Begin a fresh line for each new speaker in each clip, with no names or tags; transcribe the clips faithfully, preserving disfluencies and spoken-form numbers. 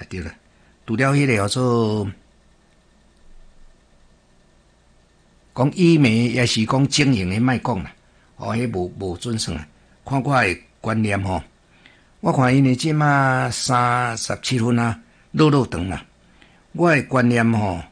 对了，除了迄个叫做讲医美，也是讲经营的，莫讲啦，哦，迄无无准算啊。看我的观念吼，我看因的即马三十七分啊，落落长啦。我的观念吼，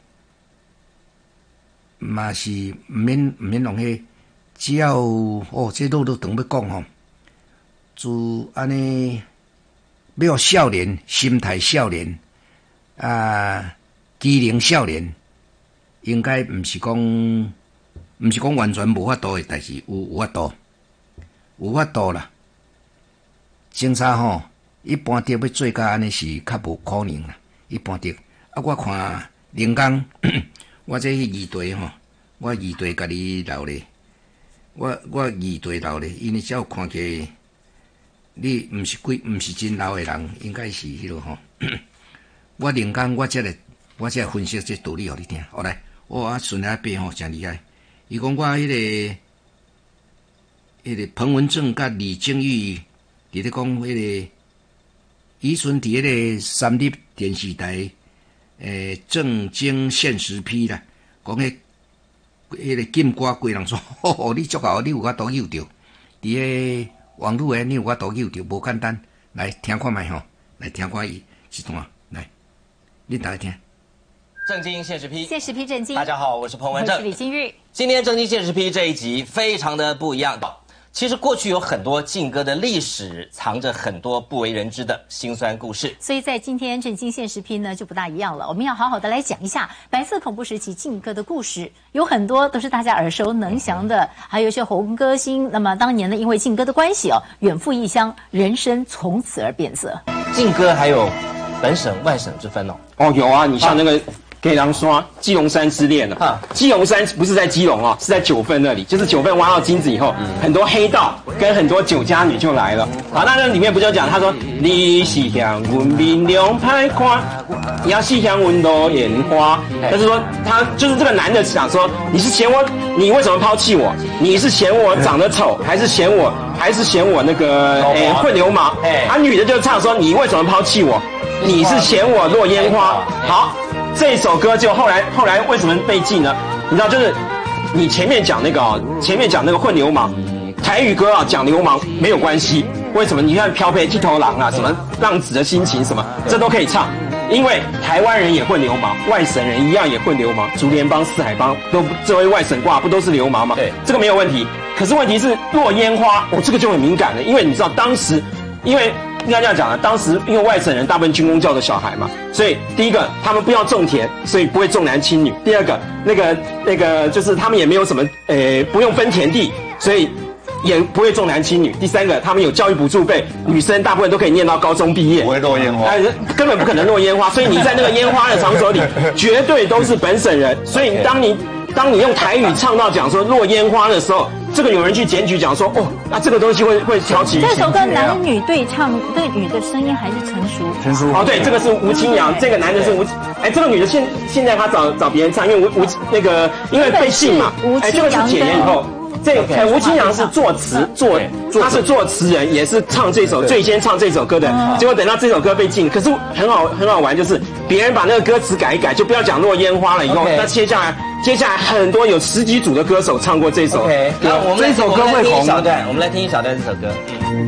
嘛是毋免毋免用迄，只要哦，这落落长要讲吼，自安尼要有少年心态，少年啊，机灵少年，应该毋是讲毋是讲完全无法度的代志，有有法度，有法度啦。警察吼，一般得要做甲安尼是较无可能啦，一般得。啊，我看林刚，我这去二队吼，我二队家己留咧，我我二队留咧，因为只要看起来你毋是几毋是真老诶人，应该是迄落吼。我林刚，我这个我这分析这道理互你听。好来，我啊顺来背吼，真厉害。伊讲我迄、那个迄、那个彭文正甲李正玉伫咧讲迄个，以前伫迄个三立电视台。诶，正经现实批啦，讲迄迄个禁歌规人说，吼吼，你足够，你有法度扭着，伫个网络诶，你有法度扭着，无简单。来听看卖吼，来听看伊一段，来，你大家听。
正经现实批，
现实批正经。
大家好，我是彭文正，
我是李金玉。
今天正经现实批这一集非常的不一样。其实过去有很多劲歌的历史，藏着很多不为人知的辛酸故事。
所以在今天正经现实批呢就不大一样了，我们要好好的来讲一下白色恐怖时期劲歌的故事，有很多都是大家耳熟能详的，还有一些红歌星。那么当年呢，因为劲歌的关系哦，远赴异乡，人生从此而变色。
劲歌还有本省外省之分哦。
哦，有啊，你像那个。啊给狼刷基隆山之恋啊，基隆山不是在基隆啊，是在九份那里，就是九份挖到金子以后，嗯、很多黑道跟很多酒家女就来了。好，那那里面不就讲，他说你是向阮面量歹看，你要细向阮落眼花。但是说他就是这个男的想说，你是嫌我，你为什么抛弃我？你是嫌我长得丑，还是嫌我，还是嫌我那个诶、欸、混流氓？啊，女的就唱说你为什么抛弃我？你是嫌我落烟花。好。这首歌就后来后来为什么被禁呢？你知道，就是你前面讲那个啊、哦，前面讲那个混流氓，台语歌啊讲流氓没有关系。为什么？你看飘飞剃头狼啊，什么浪子的心情什么，这都可以唱，因为台湾人也混流氓，外省人一样也混流氓，竹联帮、四海帮都作为外省挂不都是流氓吗？对，这个没有问题。可是问题是落烟花，哦，这个就很敏感了，因为你知道当时，因为。应该这样讲的，当时因为外省人大部分军公教的小孩嘛，所以第一个他们不要种田，所以不会重男轻女；第二个，那个那个就是他们也没有什么呃不用分田地，所以也不会重男轻女；第三个，他们有教育补助费，女生大部分都可以念到高中毕业，
不会落烟花，
呃，根本不可能落烟花。所以你在那个烟花的场所里，绝对都是本省人。所以当你当你用台语唱到讲说落烟花的时候，这个有人去检举讲说，哦，那这个东西会会挑起。
这首歌男女对唱，这个女的声音还是成熟。
成熟。
哦，对，这个是吴清扬，这个男的是吴，哎，这个女的现现在她找找别人唱，因为吴吴那个因为被禁嘛，哎，这个是解严以后。这哎，吴清扬是作词作，他是作词人，也是唱这首最先唱这首歌的。结果等到这首歌被禁，可是很好很好玩，就是别人把那个歌词改一改，就不要讲落烟花了。以后那接下来接下来很多有十几组的歌手唱过这首。
OK，那我们
这首歌会红。
一小段，我们来听一小段这首歌。嗯。